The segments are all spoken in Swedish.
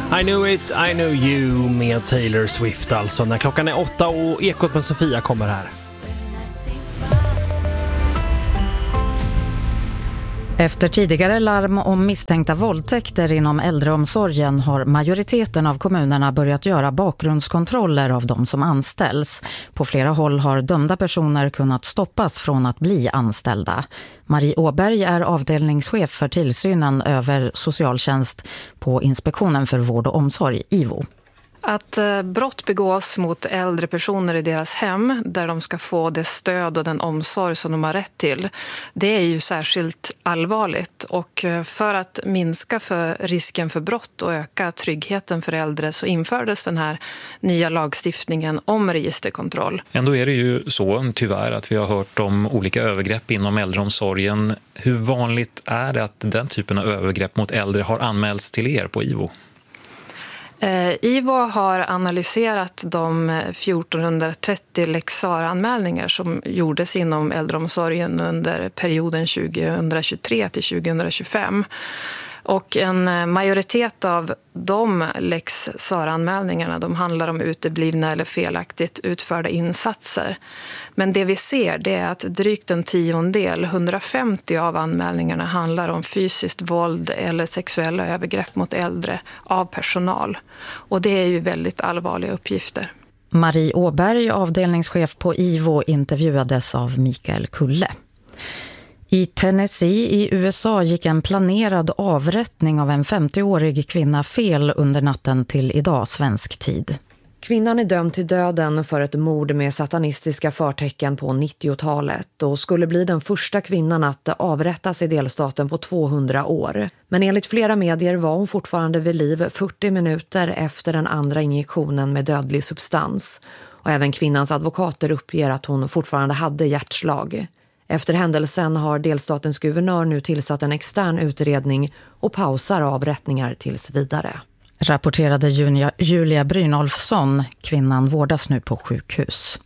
I knew it, I know you med Taylor Swift alltså. När klockan är 8 och Ekot med Sofia kommer här. Efter tidigare larm om misstänkta våldtäkter inom äldreomsorgen har majoriteten av kommunerna börjat göra bakgrundskontroller av de som anställs. På flera håll har dömda personer kunnat stoppas från att bli anställda. Marie Åberg är avdelningschef för tillsynen över socialtjänst på Inspektionen för vård och omsorg, IVO. Att brott begås mot äldre personer i deras hem där de ska få det stöd och den omsorg som de har rätt till, det är ju särskilt allvarligt. Och för att minska för risken för brott och öka tryggheten för äldre så infördes den här nya lagstiftningen om registerkontroll. Ändå är det ju så, tyvärr, att vi har hört om olika övergrepp inom äldreomsorgen. Hur vanligt är det att den typen av övergrepp mot äldre har anmälts till er på IVO? IVO har analyserat de 1430 Lex Sarah-anmälningar som gjordes inom äldreomsorgen under perioden 2023 till 2025. Och en majoritet av de Lex Sarah-anmälningarna de handlar om uteblivna eller felaktigt utförda insatser. Men det vi ser det är att drygt en tiondel, 150 av anmälningarna handlar om fysiskt våld eller sexuella övergrepp mot äldre av personal. Och det är ju väldigt allvarliga uppgifter. Marie Åberg, avdelningschef på IVO, intervjuades av Mikael Kulle. I Tennessee i USA gick en planerad avrättning av en 50-årig kvinna fel under natten till idag svensk tid. Kvinnan är dömd till döden för ett mord med satanistiska förtecken på 90-talet och skulle bli den första kvinnan att avrättas i delstaten på 200 år. Men enligt flera medier var hon fortfarande vid liv 40 minuter efter den andra injektionen med dödlig substans. Och även kvinnans advokater uppger att hon fortfarande hade hjärtslag. Efter händelsen har delstatens guvernör nu tillsatt en extern utredning och pausar avrättningar tills vidare. Rapporterade Julia Brynolfsson. Kvinnan vårdas nu på sjukhus.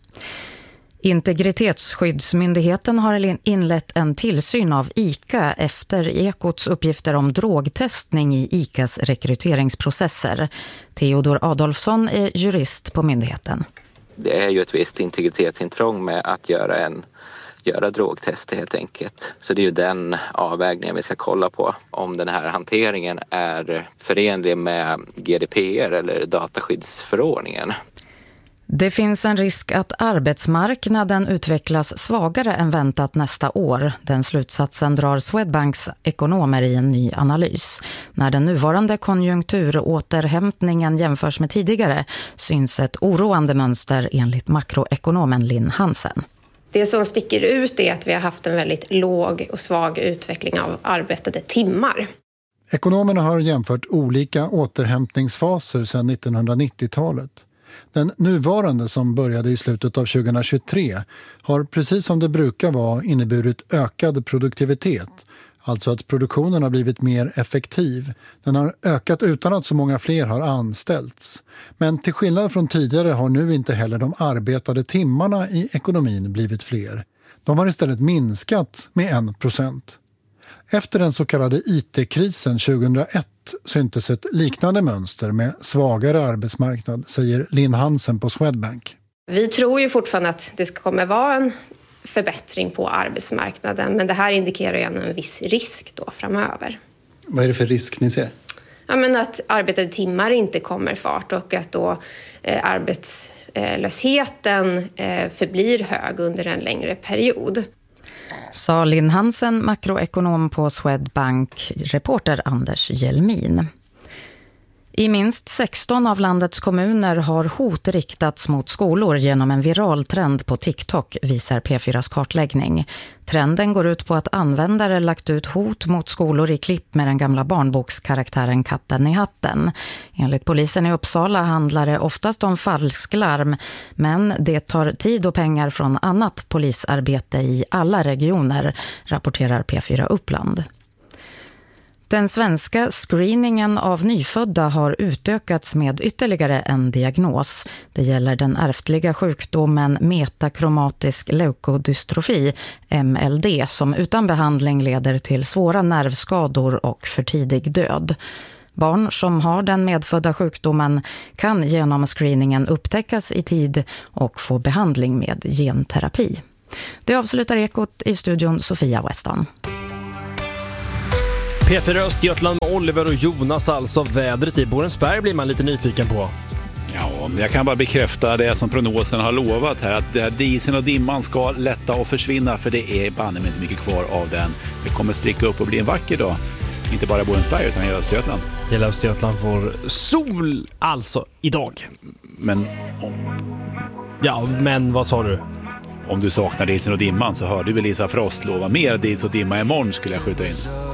Integritetsskyddsmyndigheten har inlett en tillsyn av ICA efter Ekots uppgifter om drogtestning i ICAs rekryteringsprocesser. Theodor Adolfsson är jurist på myndigheten. Det är ju ett visst integritetsintrång med att göra drogtester helt enkelt. Så det är ju den avvägningen vi ska kolla på. Om den här hanteringen är förenlig med GDPR eller dataskyddsförordningen. Det finns en risk att arbetsmarknaden utvecklas svagare än väntat nästa år. Den slutsatsen drar Swedbanks ekonomer i en ny analys. När den nuvarande konjunkturåterhämtningen jämförs med tidigare syns ett oroande mönster enligt makroekonomen Linn Hansen. Det som sticker ut är att vi har haft en väldigt låg och svag utveckling av arbetade timmar. Ekonomerna har jämfört olika återhämtningsfaser sedan 1990-talet. Den nuvarande som började i slutet av 2023 har precis som det brukar vara inneburit ökad produktivitet. Alltså att produktionen har blivit mer effektiv. Den har ökat utan att så många fler har anställts. Men till skillnad från tidigare har nu inte heller de arbetade timmarna i ekonomin blivit fler. De har istället minskat med 1%. Efter den så kallade IT-krisen 2001 syntes ett liknande mönster med svagare arbetsmarknad, säger Linn Hansen på Swedbank. Vi tror ju fortfarande att det kommer vara en förbättring på arbetsmarknaden, men det här indikerar ju en viss risk då framöver. Vad är det för risk ni ser? Ja, men att arbetade timmar inte kommer fart och att då arbetslösheten förblir hög under en längre period. Sa Linn Hansen, makroekonom på Swedbank, reporter Anders Hjelmin. I minst 16 av landets kommuner har hot riktats mot skolor genom en viral trend på TikTok, visar P4s kartläggning. Trenden går ut på att användare lagt ut hot mot skolor i klipp med den gamla barnbokskaraktären Katten i hatten. Enligt polisen i Uppsala handlar det oftast om falsklarm, men det tar tid och pengar från annat polisarbete i alla regioner, rapporterar P4 Uppland. Den svenska screeningen av nyfödda har utökats med ytterligare en diagnos. Det gäller den ärftliga sjukdomen metakromatisk leukodystrofi, MLD, som utan behandling leder till svåra nervskador och för tidig död. Barn som har den medfödda sjukdomen kan genom screeningen upptäckas i tid och få behandling med genterapi. Det avslutar Ekot, i studion Sofia Weston. P4 Östergötland med Oliver och Jonas, alltså vädret i Borensberg blir man lite nyfiken på. Ja, jag kan bara bekräfta det som prognosen har lovat här, att disen och dimman ska lätta och försvinna, för det är banne inte mycket kvar av den. Det kommer spricka upp och bli en vacker dag. Inte bara Borensberg utan hela Östergötland. Hela Östergötland får sol alltså idag. Men Ja, men vad sa du? Om du saknar disen och dimman så hörde väl Lisa Frost lova mer dis och dimma imorgon, skulle jag skjuta in.